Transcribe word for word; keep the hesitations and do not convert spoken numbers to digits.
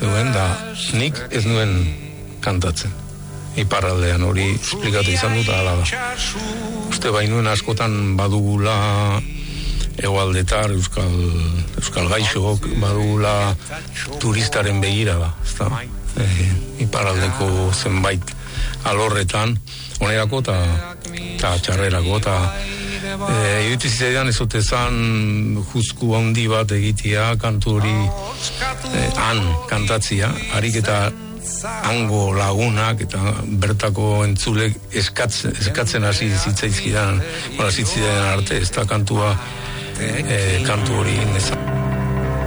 nuen, da nik ez nuen kantatzen. Iparraldean hori esplikatu izan dut ala da. Uste bainuen askotan badugula hegoaldetar euskal, euskal gaixoak badugula turistaren begira da. Ezta? E, iparraldeko zenbait alorretan, onerako eta txarrerako, eta e, iruditu zitzaidan ez otezan juzku handi bat egitea, kantu hori e, han kantatzia, harik eta hango lagunak eta bertako entzulek eskatzen, eskatzen hasi zitzaizkidan, hasi zitzaidan arte, ez da kantua e, kantu hori nezan.